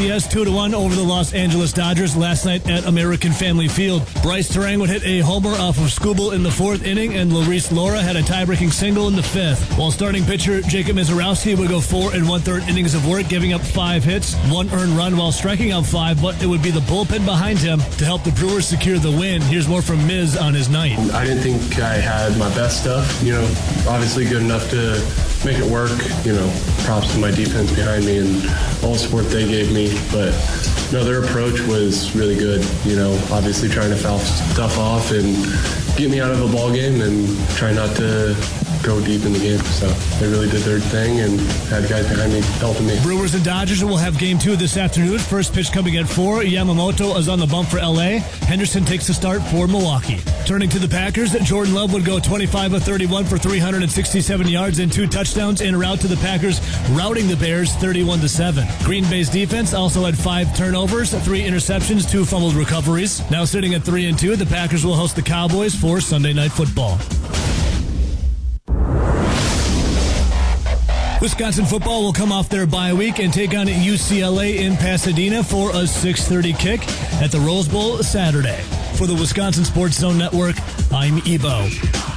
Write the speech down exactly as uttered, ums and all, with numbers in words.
C S two to one over the Los Angeles Dodgers last night at American Family Field. Bryce Terang would hit a homer off of Skubal in the fourth inning, and Luis Laura had a tie-breaking single in the fifth. While starting pitcher Jacob Mizorowski would go four and one-third innings of work, giving up five hits, one earned run while striking out five, but it would be the bullpen behind him to help the Brewers secure the win. Here's more from Miz on his night. I didn't think I had my best stuff, you know, obviously good enough to make it work. You know, props to my defense behind me and all the support they gave me. But no, their approach was really good. You know, obviously trying to foul stuff off and get me out of a ball game and try not to go deep in the game. So they really did their thing and had guys behind me helping me. Brewers and Dodgers will have game two this afternoon. First pitch coming at four. Yamamoto is on the bump for L A. Henderson takes the start for Milwaukee. Turning to the Packers, Jordan Love would go twenty-five of thirty-one for three hundred sixty-seven yards and two touchdowns en route to the Packers, routing the Bears thirty-one to seven. Green Bay's defense also had five turnovers, three interceptions, two fumbled recoveries. Now sitting at three and two, the Packers will host the Cowboys for Sunday Night Football. Wisconsin football will come off their bye week and take on U C L A in Pasadena for a six thirty kick at the Rose Bowl Saturday. For the Wisconsin Sports Zone Network, I'm Ebo.